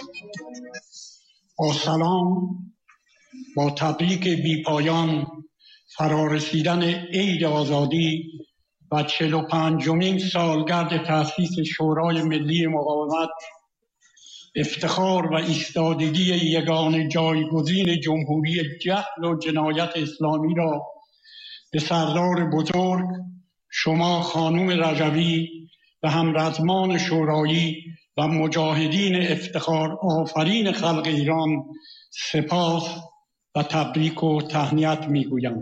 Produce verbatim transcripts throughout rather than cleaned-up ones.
با سلام، با تبریک بی پایان فرارسیدن عید آزادی و چهل و پنجمین سالگرد تأسیس شورای ملی مقاومت، افتخار و ایستادگی یگانه جایگزین جمهوری جهل و جنایت اسلامی را به سردار بزرگ شما خانم رجوی و همرزمان شورایی و مجاهدین افتخار آفرین خلق ایران سپاس و تبریک و تهنیت میگویم.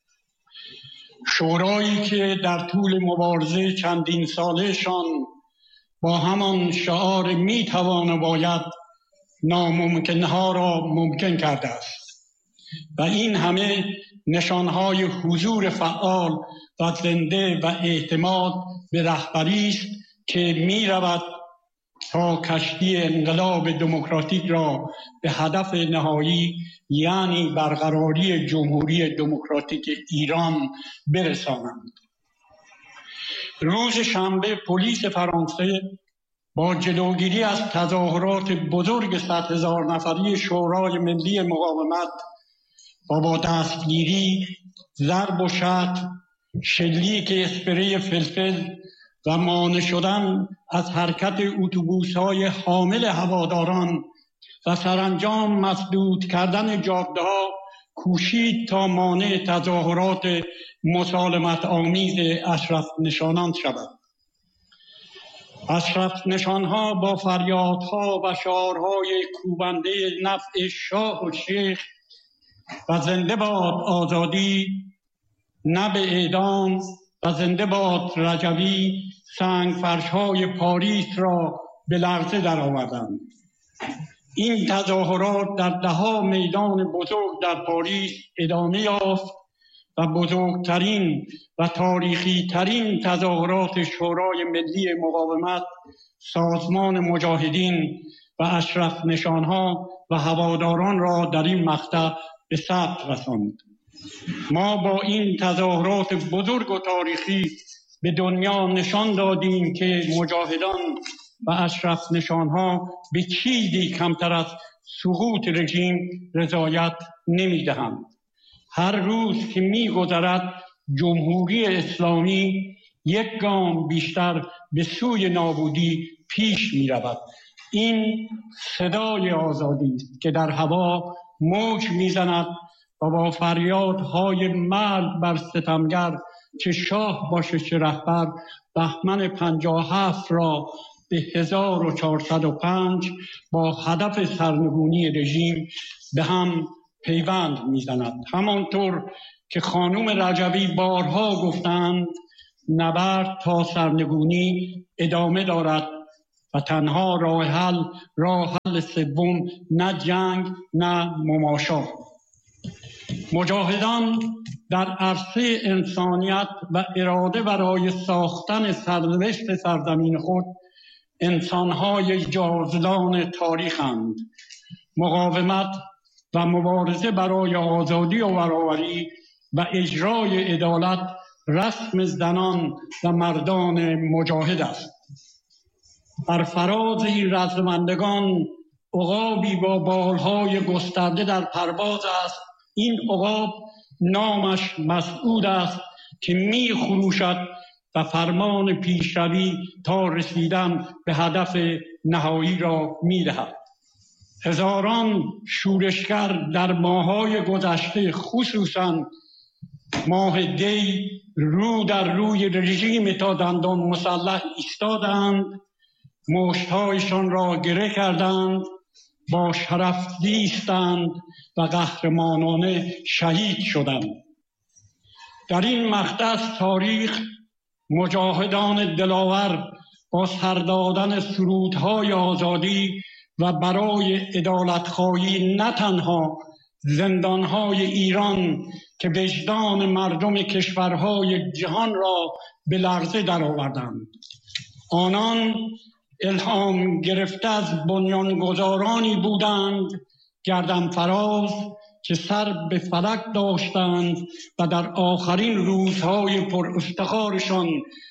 شورایی که در طول مبارزه چندین سالهشان با همان شعار میتوان و باید ناممکنها را ممکن کرده است و این همه نشانهای حضور فعال و زنده و اعتماد به رهبری است که می رود تا کشتی انقلاب دموکراتیک را به هدف نهایی یعنی برقراری جمهوری دموکراتیک ایران برسانند. روز شنبه پلیس فرانسه با جلوگیری از تظاهرات بزرگ صد هزار نفری شورای ملی مقاومت و با دستگیری، ضرب و شتم، شلیک اسپری فلفل و مانع شدن از حرکت اتوبوس‌های حامل هواداران و سرانجام مسدود کردن جاده‌ها کوشید تا مانع تظاهرات مسالمت آمیز اشرف نشانان شود. اشرف نشانها با فریادها و شعارهای کوبنده نفع شاه و شیخ و زنده باد آزادی، نه به اعدام و زنده باد رجوی، سنگ فرش‌های پاریس را به لرزه درآوردند. این تظاهرات در ده‌ها میدان بزرگ در پاریس ادامه یافت و بزرگترین و تاریخی ترین تظاهرات شورای ملی مقاومت، سازمان مجاهدین و اشرف نشانها و هواداران را در این مقطع به ثبت رساند. ما با این تظاهرات بزرگ و تاریخی به دنیا نشان دادیم که مجاهدان و اشرف نشانها به چیزی کمتر از سقوط رژیم رضایت نمی‌دهند. هر روز که می‌گذرد جمهوری اسلامی یک گام بیشتر به سوی نابودی پیش می‌رود. این صدای آزادی است که در هوا موج می‌زند و با فریادهای مرگ بر ستمگر، چه شاه باشه چه رهبر، بهمن پنجاه و هفت را به هزار و چهارصد و پنج با هدف سرنگونی رژیم به هم پیوند میزند. همانطور که خانم رجوی بارها گفتند، نبرد تا سرنگونی ادامه دارد و تنها راه حل راه حل سوم نه جنگ نه مماشات. مجاهدان در عرصه انسانیت و اراده برای ساختن سرنوشت سرزمین خود انسانهای جاودان تاریخند. مقاومت و مبارزه برای آزادی و برابری و اجرای عدالت رسم زنان و مردان مجاهد است. بر فراز این رزمندگان عقابی با بالهای گسترده در پرواز است. این عقاب نامش مسعود است که می خروشد و فرمان پیشروی تا رسیدن به هدف نهایی را می دهد. هزاران شورشگر در ماه‌های گذشته، خصوصاً ماه دی، رو در روی رژیم تا دندان مسلح ایستادند، مشت‌هایشان را گره کردند، با شرف زیستند و قهرمانانه شهید شدند. در این مقطع از تاریخ مجاهدان دلاور با سر دادن سرودهای آزادی و برای عدالت‌خواهی نه تنها زندانهای ایران که وجدان مردم کشورهای جهان را به لرزه درآوردند، آنان الهام گرفته از بنیانگذارانی بودند گردن فراز که سر به فلک داشتند و در آخرین روزهای پر افتخارشان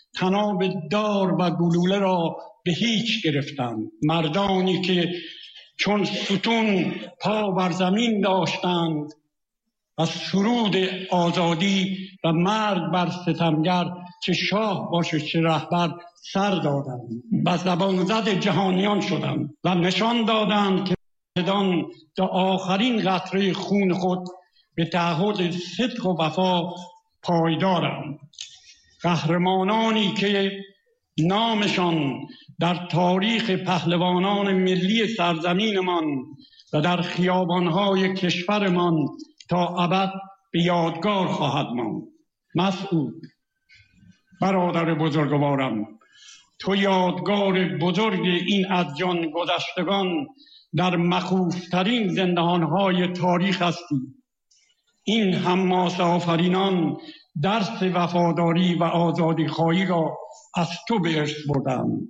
طناب دار و گلوله را به هیچ گرفتند. مردانی که چون ستون پا بر زمین داشتند، از سرود آزادی و مرگ بر ستمگر چه شاه باشه چه رهبر سر دادند و زبان زد جهانیان شدند و نشان دادند که بدان تا آخرین قطره خون خود به تعهد صدق و وفا پایدارند. قهرمانانی که نامشان در تاریخ پهلوانان ملی سرزمینمان و در خیابانهای کشورمان تا ابد به یادگار خواهد ماند. مسعود برادر بزرگوارم، تو یادگار بزرگ این از جان گذشتگان در مخوفترین زندانهای تاریخ هستی. این حماسه آفرینان درس وفاداری و آزادی خواهی را از تو به ارث بردند.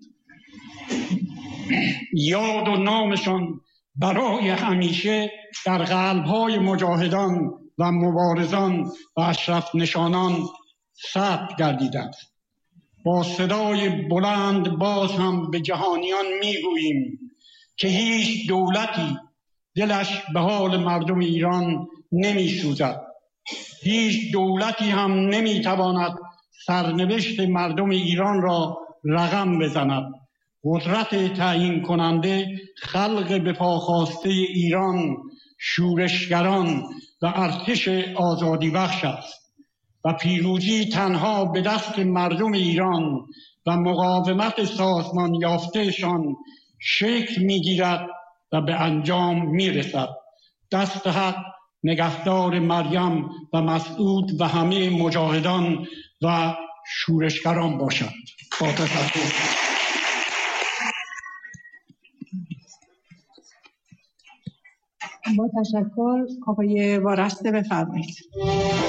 یاد و نامشان برای همیشه در قلب‌های مجاهدان و مبارزان و اشرف نشانان ثبت گردیده است. با صدای بلند باز هم به جهانیان میگوییم که هیچ دولتی دلش به حال مردم ایران نمی‌سوزد. هیچ دولتی هم نمی‌تواند سرنوشت مردم ایران را رقم بزند. قدرت تعیین کننده خلق به پا خواسته ایران، شورشگران و ارتش آزادی بخش است و پیروزی تنها به دست مردم ایران و مقاومت سازمان یافتهشان شکل می‌گیرد و به انجام می‌رسد. دست حق نگهدار مریم و مسعود و همه مجاهدان و شورشگران باشد. با تشکر. با تشکر. آقای وارسته بفرمایید.